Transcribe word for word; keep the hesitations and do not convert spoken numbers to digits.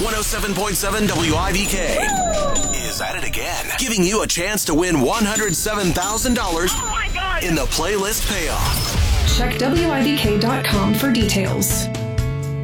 one oh seven point seven W I D K is at it again, giving you a chance to win one hundred seven thousand dollars Oh my God! in the playlist payoff. Check W I D K dot com for details.